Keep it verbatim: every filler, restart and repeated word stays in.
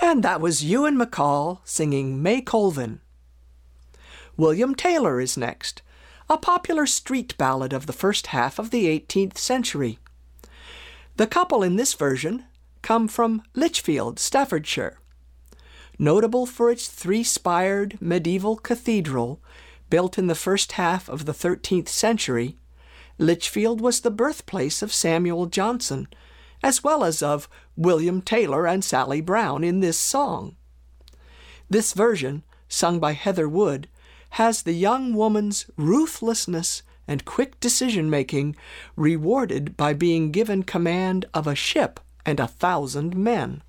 And that was Ewan MacColl singing May Colvin. William Taylor is next, a popular street ballad of the first half of the eighteenth century. The couple in this version come from Lichfield, Staffordshire. Notable for its three-spired medieval cathedral built in the first half of the thirteenth century, Lichfield was the birthplace of Samuel Johnson, as well as of William Taylor and Sally Brown in this song. This version, sung by Heather Wood, has the young woman's ruthlessness and quick decision-making rewarded by being given command of a ship and a thousand men.